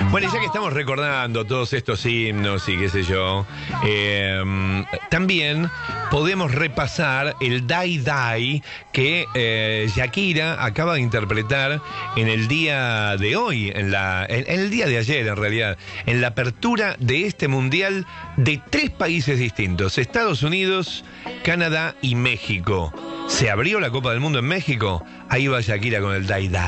Bueno, y ya que estamos recordando todos estos himnos y qué sé yo, también podemos repasar el Dai Dai que Shakira acaba de interpretar en el día de hoy, en el día de ayer en realidad, en la apertura de este mundial de 3 países distintos, Estados Unidos, Canadá y México. Se abrió la Copa del Mundo en México, ahí va Shakira con el Dai Dai.